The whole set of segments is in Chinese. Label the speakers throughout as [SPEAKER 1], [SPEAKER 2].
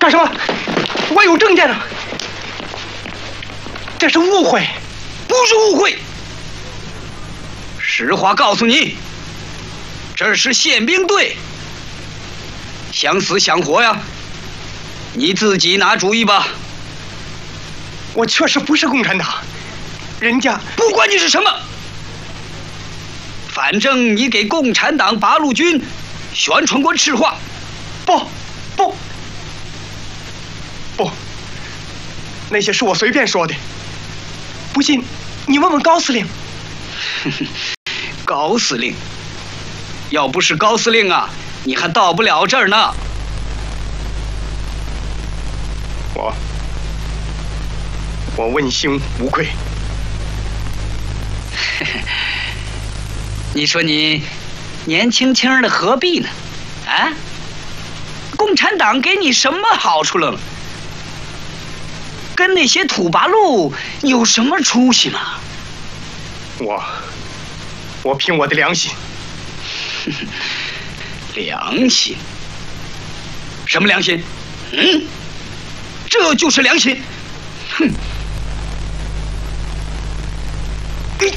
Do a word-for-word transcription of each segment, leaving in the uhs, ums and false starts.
[SPEAKER 1] 干什么？我有证件呢。这是误会，
[SPEAKER 2] 不是误会。实话告诉你，这是宪兵队。想死想活呀，你自己拿主意吧。
[SPEAKER 1] 我确实不是共产党，人家
[SPEAKER 2] 不管你是什么，反正你给共产党八路军宣传过赤话。
[SPEAKER 1] 不，不，不，那些是我随便说的。不信，你问问高司令。
[SPEAKER 2] 高司令，要不是高司令啊，你还到不了这儿呢。
[SPEAKER 1] 我，我问心无愧。
[SPEAKER 2] 你说你年轻轻的何必呢？啊？共产党给你什么好处了？跟那些土八路有什么出息吗？
[SPEAKER 1] 我，我凭我的良心。
[SPEAKER 2] 良心？什么良心？嗯，这就是良心。哼！你。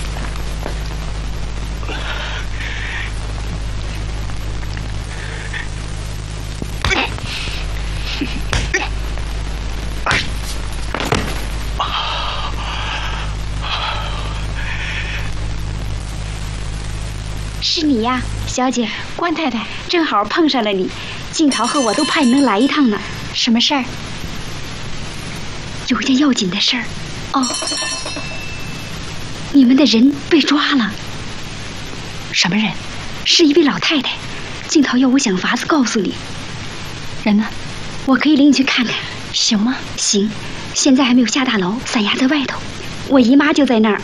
[SPEAKER 3] 是你呀，小姐，关太太，正好碰上了你。静桃和我都怕你能来一趟呢。什么事儿？有件要紧的事儿。哦，你们的人被抓了。什么人？是一位老太太。静桃要我想法子告诉你。人呢？我可以领你去看看，行吗？行。现在还没有下大楼，散压在外头。我姨妈就在那儿。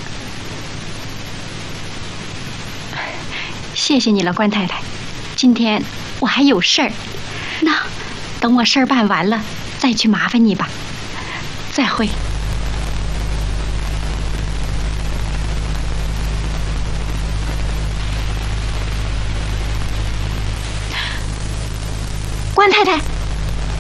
[SPEAKER 4] 谢谢你了，关太太。今天我还有事儿，那等我事儿办完了再去麻烦你吧。再会。
[SPEAKER 3] 关太太。